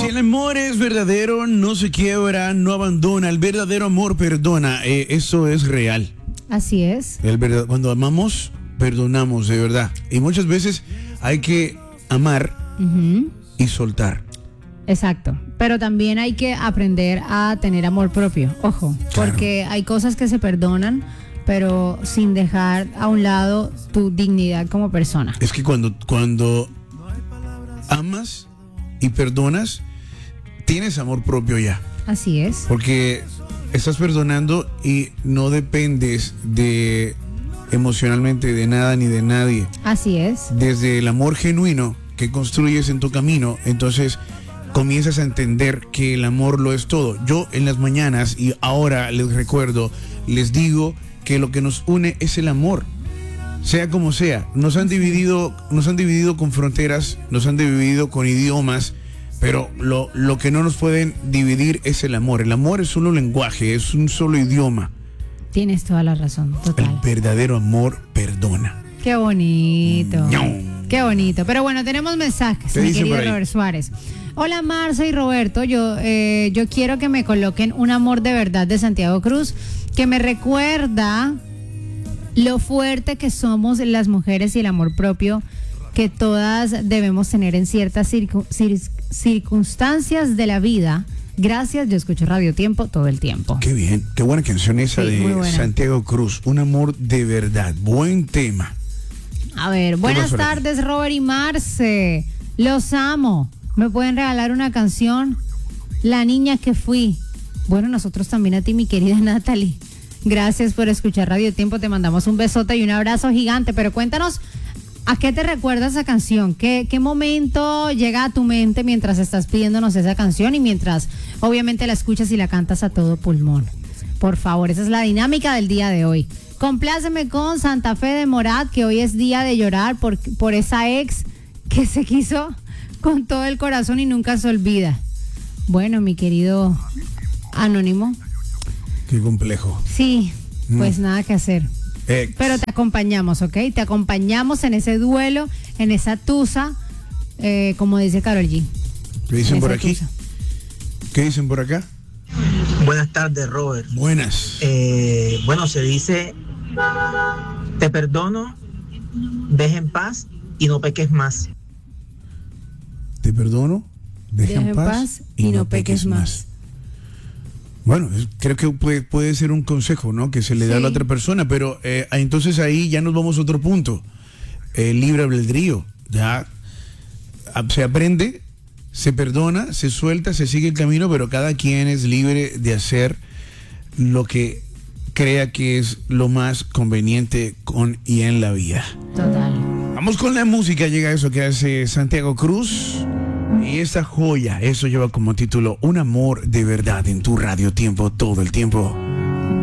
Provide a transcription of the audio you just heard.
Si el amor es verdadero, no se quiebra, no abandona. El verdadero amor perdona. Eso es real. Así es. Cuando amamos, perdonamos, de verdad. Y muchas veces hay que amar y soltar. Exacto. Pero también hay que aprender a tener amor propio. Ojo, Claro. porque hay cosas que se perdonan, pero sin dejar a un lado tu dignidad como persona. Es que cuando amas y perdonas, tienes amor propio ya. Así es. Porque estás perdonando y no dependes emocionalmente de nada ni de nadie. Así es. Desde el amor genuino que construyes en tu camino, entonces comienzas a entender que el amor lo es todo. Yo en las mañanas, y ahora les recuerdo, les digo que lo que nos une es el amor. Sea como sea, nos han dividido con fronteras, nos han dividido con idiomas, pero lo que no nos pueden dividir es el amor. El amor es solo lenguaje, es un solo idioma. Tienes toda la razón, El total. verdadero amor perdona. Qué bonito. Ñau. Qué bonito. Pero bueno, tenemos mensajes, ¿Qué mi dicen querido por ahí? Robert Suárez. Hola Marce y Roberto, yo quiero que me coloquen Un amor de verdad de Santiago Cruz, que me recuerda lo fuerte que somos las mujeres y el amor propio que todas debemos tener en ciertas circunstancias de la vida. Gracias, yo escucho Radio Tiempo todo el tiempo. Qué bien, qué buena canción esa Sí, muy de buena. Santiago Cruz. Un amor de verdad, buen tema. A ver, buenas pasó, Leti? tardes Robert y Marce, los amo. ¿Me pueden regalar una canción? La niña que fui. Bueno, nosotros también a ti, mi querida Natalie. Gracias por escuchar Radio Tiempo, te mandamos un besote y un abrazo gigante, pero cuéntanos, ¿a qué te recuerda esa canción? ¿Qué momento llega a tu mente mientras estás pidiéndonos esa canción y mientras obviamente la escuchas y la cantas a todo pulmón? Por favor, esa es la dinámica del día de hoy. Compláceme con Santa Fe de Morat, que hoy es día de llorar por esa ex que se quiso con todo el corazón y nunca se olvida. Bueno, mi querido Anónimo, Qué complejo. sí, pues nada que hacer. Pero te acompañamos, ¿ok? Te acompañamos en ese duelo, en esa tusa, como dice Karol G. ¿Qué dicen En por esa aquí? tusa. ¿Qué dicen por acá? Buenas tardes, Robert. Buenas. Bueno, se dice, te perdono, deja en paz y no peques más. Te perdono, deja en paz y no peques más. Bueno, creo que puede ser un consejo, ¿no? Que se le da a la Sí. otra persona, pero entonces ahí ya nos vamos a otro punto. Libre albedrío. Ya se aprende, se perdona, se suelta, se sigue el camino, pero cada quien es libre de hacer lo que crea que es lo más conveniente con y en la vida. Total. Vamos con la música, llega eso que hace Santiago Cruz. Y esta joya, eso lleva como título Un amor de verdad en tu Radio Tiempo todo el tiempo.